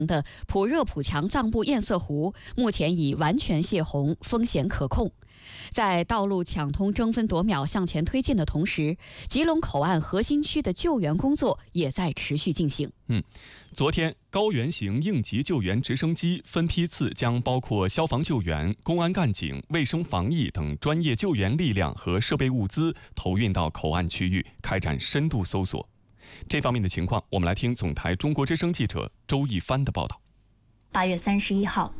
的普热普强藏布堰塞湖目前已完全泄洪，风险可控。在道路抢通争分夺秒向前推进的同时，吉隆口岸核心区的救援工作也在持续进行。 昨天，高原型应急救援直升机分批次将包括消防救援、公安干警、卫生防疫等专业救援力量和设备物资投运到口岸区域，开展深度搜索。这方面的情况，我们来听总台中国之声记者周一帆的报道。 8月31号，